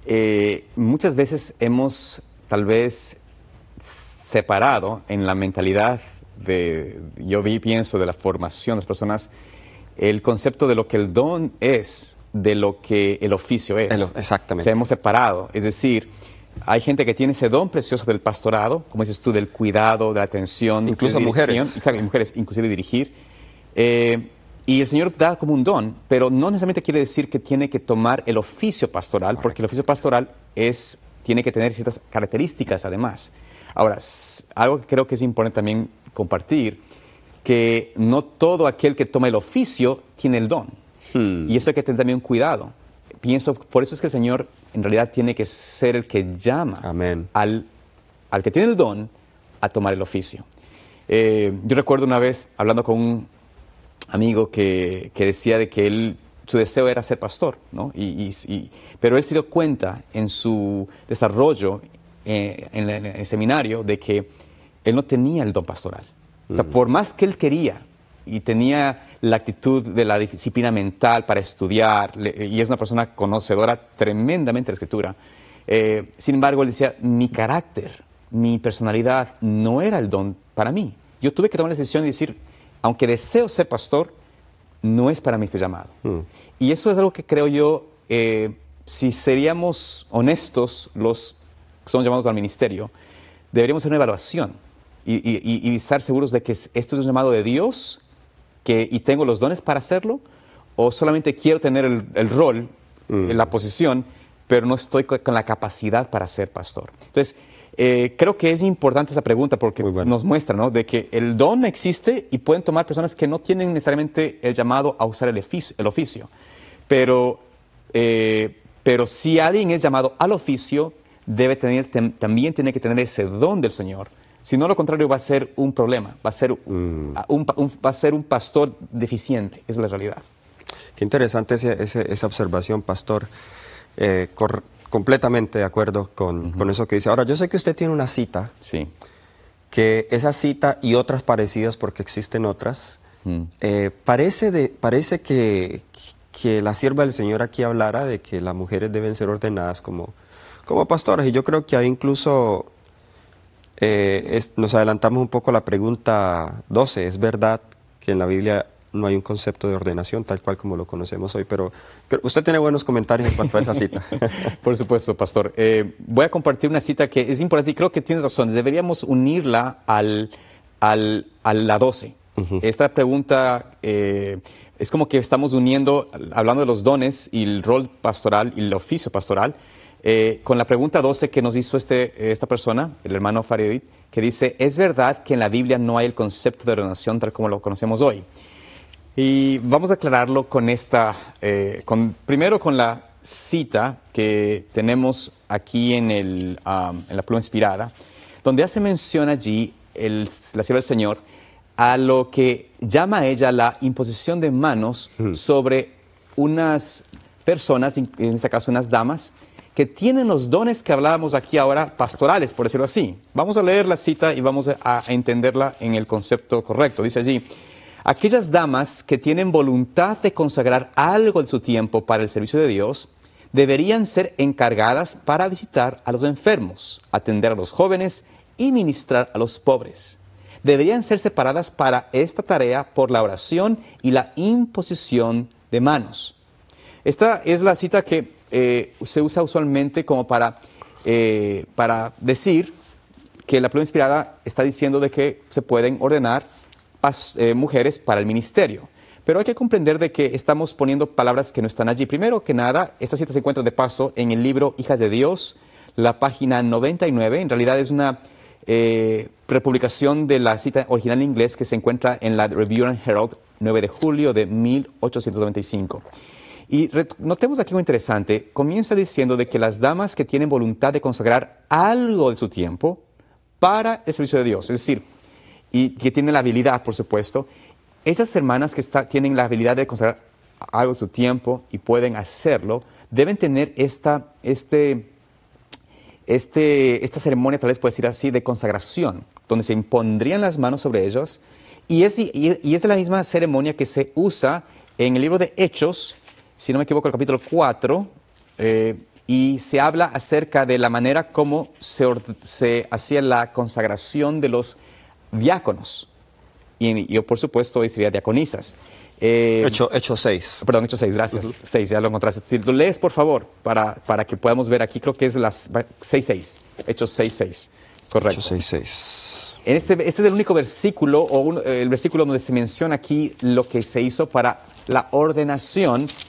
muchas veces hemos tal vez separado en la mentalidad pienso de la formación de las personas, el concepto de lo que el don es de lo que el oficio es. Exactamente. O sea, hemos separado. Es decir, hay gente que tiene ese don precioso del pastorado, como dices tú, del cuidado, de la atención. Incluso mujeres. Exacto, mujeres, inclusive dirigir. Y el Señor da como un don, pero no necesariamente quiere decir que tiene que tomar el oficio pastoral, correcto, porque el oficio pastoral tiene que tener ciertas características además. Ahora, algo que creo que es importante también compartir, que no todo aquel que toma el oficio tiene el don. Y eso hay que tener también cuidado. Pienso, por eso es que el Señor en realidad tiene que ser el que llama al que tiene el don a tomar el oficio. Yo recuerdo una vez hablando con un amigo que decía de que su deseo era ser pastor, ¿no? Pero él se dio cuenta en su desarrollo en el seminario de que él no tenía el don pastoral. O sea, por más que él quería y tenía la actitud de la disciplina mental para estudiar, y es una persona conocedora tremendamente de la Escritura, sin embargo, él decía, mi carácter, mi personalidad no era el don para mí. Yo tuve que tomar la decisión de decir, aunque deseo ser pastor, no es para mí este llamado. Y eso es algo que creo yo, si seríamos honestos, los que son llamados al ministerio, deberíamos hacer una evaluación y estar seguros de que esto es un llamado de Dios y tengo los dones para hacerlo, o solamente quiero tener el rol, la posición, pero no estoy con la capacidad para ser pastor. Entonces, creo que es importante esa pregunta porque nos muestra, ¿no?, de que el don existe y pueden tomar personas que no tienen necesariamente el llamado a usar el oficio. Pero si alguien es llamado al oficio, también tiene que tener ese don del Señor. Si no, lo contrario va a ser un problema, va a ser un pastor deficiente, esa es la realidad. Qué interesante esa observación, pastor. Completamente de acuerdo con eso que dice. Ahora, yo sé que usted tiene una cita, sí, que esa cita y otras parecidas, porque existen otras, parece que la sierva del Señor aquí hablara de que las mujeres deben ser ordenadas como pastoras, y yo creo que ahí incluso nos adelantamos un poco a la pregunta 12. Es verdad que en la Biblia no hay un concepto de ordenación tal cual como lo conocemos hoy, pero usted tiene buenos comentarios en cuanto a esa cita. Por supuesto, pastor. Voy a compartir una cita que es importante y creo que tienes razón. Deberíamos unirla a la 12. Esta pregunta es como que estamos hablando de los dones y el rol pastoral y el oficio pastoral, con la pregunta 12 que nos hizo esta persona, el hermano Faridit, que dice, ¿es verdad que en la Biblia no hay el concepto de ordenación tal como lo conocemos hoy? Y vamos a aclararlo primero con la cita que tenemos aquí en la pluma inspirada, donde hace mención allí la sierva del Señor a lo que llama ella la imposición de manos sobre unas personas, en este caso unas damas, que tienen los dones que hablábamos aquí ahora, pastorales, por decirlo así. Vamos a leer la cita y vamos a entenderla en el concepto correcto. Dice allí, aquellas damas que tienen voluntad de consagrar algo de su tiempo para el servicio de Dios, deberían ser encargadas para visitar a los enfermos, atender a los jóvenes y ministrar a los pobres. Deberían ser separadas para esta tarea por la oración y la imposición de manos. Esta es la cita que se usa usualmente como para decir que la pluma inspirada está diciendo de que se pueden ordenar mujeres para el ministerio. Pero hay que comprender de que estamos poniendo palabras que no están allí. Primero que nada, esta cita se encuentra de paso en el libro Hijas de Dios, la página 99. En realidad es una republicación de la cita original en inglés que se encuentra en la Review and Herald, 9 de julio de 1895. Y notemos aquí algo interesante. Comienza diciendo de que las damas que tienen voluntad de consagrar algo de su tiempo para el servicio de Dios, es decir, y que tienen la habilidad, por supuesto, esas hermanas que tienen la habilidad de consagrar algo de su tiempo y pueden hacerlo, deben tener esta ceremonia, tal vez puede decir así, de consagración, donde se impondrían las manos sobre ellos, y es la misma ceremonia que se usa en el libro de Hechos, si no me equivoco, el capítulo 4, y se habla acerca de la manera como se hacía la consagración de los diáconos. Y yo, por supuesto, hoy sería diaconisas. Hecho 6. Perdón, Hechos 6, gracias. 6, ya lo encontraste. Si lo lees, por favor, para que podamos ver aquí, creo que es las 6:6. Hechos 6:6. Correcto. Hechos 6:6. Este es el único versículo, el versículo donde se menciona aquí lo que se hizo para la ordenación